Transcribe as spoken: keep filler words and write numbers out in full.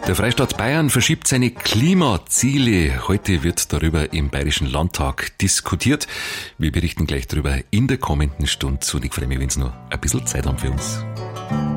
Der Freistaat Bayern verschiebt seine Klimaziele. Heute wird darüber im Bayerischen Landtag diskutiert. Wir berichten gleich darüber in der kommenden Stunde. Und ich freue mich, wenn Sie noch ein bisschen Zeit haben für uns.